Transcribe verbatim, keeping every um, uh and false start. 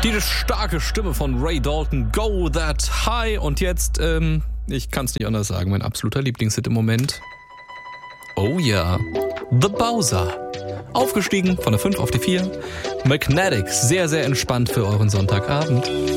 Die starke Stimme von Ray Dalton, Go That High. Und jetzt, ähm, ich kann es nicht anders sagen, mein absoluter Lieblingshit im Moment. Oh ja, The Bowser. Aufgestiegen von der fünf auf die vier. Magnetic, sehr, sehr entspannt für euren Sonntagabend.